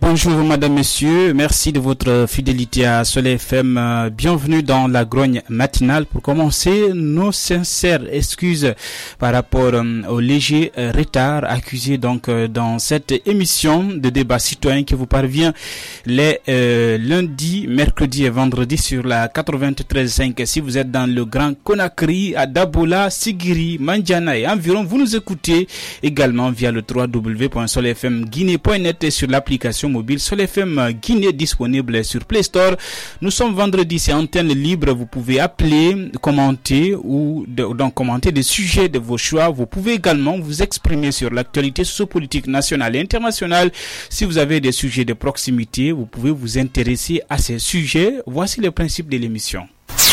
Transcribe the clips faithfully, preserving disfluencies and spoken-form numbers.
Bonjour madame, messieurs, merci de votre fidélité à Soleil F M. Bienvenue dans la grogne matinale. Pour commencer, nos sincères excuses par rapport au léger retard accusé donc dans cette émission de débat citoyen qui vous parvient les euh, lundis, mercredis et vendredis sur la quatre-vingt-treize virgule cinq. Si vous êtes dans le Grand Conakry, à Dabola, Sigiri, Mandiana et environ, vous nous écoutez également via le w w w point soleil f m guinée point net et sur l'application mobile Soleil F M Guinée disponible sur Play Store. Nous sommes vendredi, c'est antenne libre. Vous pouvez appeler, commenter ou de, donc commenter des sujets de vos choix. Vous pouvez également vous exprimer sur l'actualité sociopolitique nationale et internationale. Si vous avez des sujets de proximité, vous pouvez vous intéresser à ces sujets. Voici le principe de l'émission.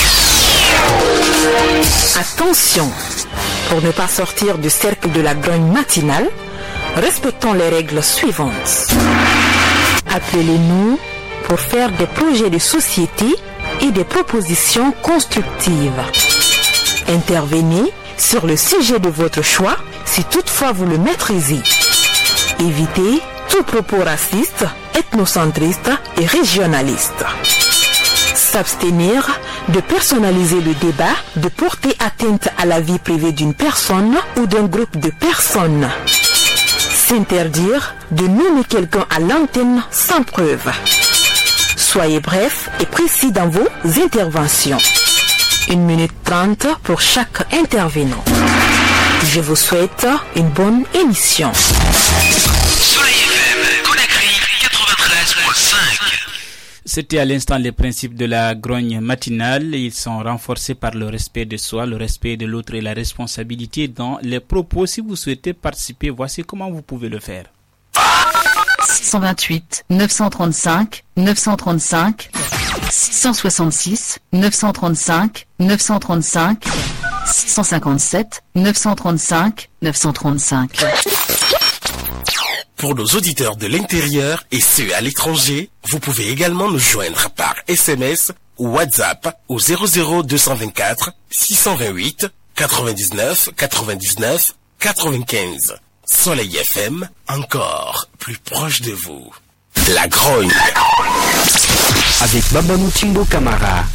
Attention, pour ne pas sortir du cercle de la grogne matinale, respectons les règles suivantes. Appelez-nous pour faire des projets de société et des propositions constructives. Intervenez sur le sujet de votre choix si toutefois vous le maîtrisez. Évitez tout propos raciste, ethnocentriste et régionaliste. S'abstenir de personnaliser le débat, de porter atteinte à la vie privée d'une personne ou d'un groupe de personnes. S'interdire de nommer quelqu'un à l'antenne sans preuve. Soyez bref et précis dans vos interventions. Une minute trente pour chaque intervenant. Je vous souhaite une bonne émission. Soleil F M, Conakry quatre-vingt-treize virgule cinq. C'était à l'instant les principes de la grogne matinale. Ils sont renforcés par le respect de soi, le respect de l'autre et la responsabilité dans les propos. Si vous souhaitez participer, voici comment vous pouvez le faire. six cent vingt-huit, neuf cent trente-cinq, neuf cent trente-cinq, six cent soixante-six, neuf cent trente-cinq, neuf cent trente-cinq, six cent cinquante-sept, neuf cent trente-cinq, neuf cent trente-cinq. Pour nos auditeurs de l'intérieur et ceux à l'étranger, vous pouvez également nous joindre par S M S ou WhatsApp au zéro zéro deux cent vingt-quatre, six cent vingt-huit, quatre-vingt-dix-neuf, quatre-vingt-dix-neuf, quatre-vingt-quinze. Soleil F M, encore plus proche de vous. La grogne. Avec Babanou Timbo Camara.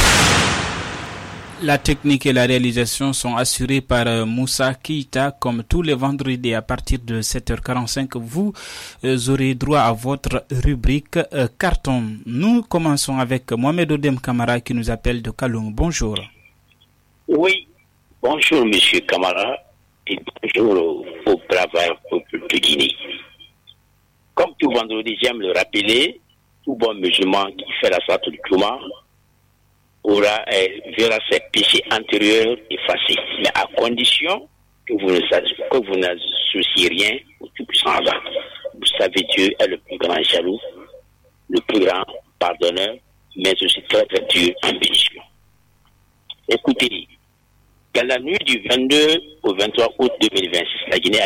La technique et la réalisation sont assurées par euh, Moussa Keita. Comme tous les vendredis à partir de sept heures quarante-cinq, vous euh, aurez droit à votre rubrique euh, carton. Nous commençons avec Mohamed Odem Camara qui nous appelle de Kaloum. Bonjour. Oui, bonjour Monsieur Camara et bonjour au, au brave peuple de Guinée. Comme tout vendredi, j'aime le rappeler, tout bon musulman qui fait la salat du Juma aura, euh, verra ses péchés antérieurs effacés, mais à condition que vous ne que vous n'associez rien au Tout-Puissant Allah. Vous savez, Dieu est le plus grand jaloux, le plus grand pardonneur, mais aussi très très dur en bénédiction. Écoutez, dans la nuit du vingt-deux au vingt-trois août deux mille vingt-six, la Guinée a